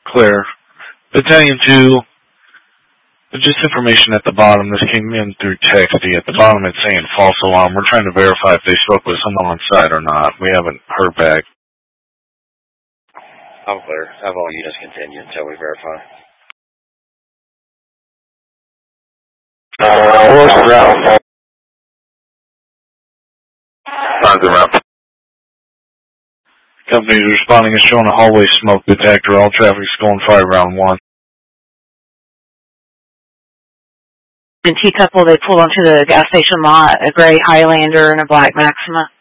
Clear. Battalion 2, just information at the bottom. This came in through texty. At the bottom it's saying false alarm. We're trying to verify if they spoke with someone on site or not. We haven't heard back. I'm clear. Have all units continue until we verify. Company's responding is showing a hallway smoke detector. All traffic's going fire round 1. In T-couple, they pulled onto the gas station lot, a gray Highlander and a black Maxima.